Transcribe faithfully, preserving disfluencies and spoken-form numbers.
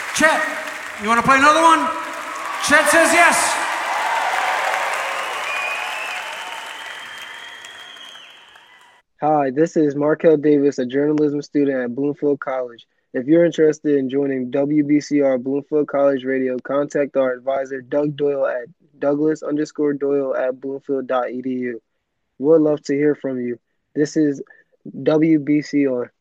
Chet, you want to play another one? Chet says yes. Hi, this is Markel Davis, a journalism student at Bloomfield College. If you're interested in joining W B C R Bloomfield College Radio, contact our advisor, Doug Doyle, at Douglas underscore Doyle at bloomfield dot edu. We'd love to hear from you. This is W B C R.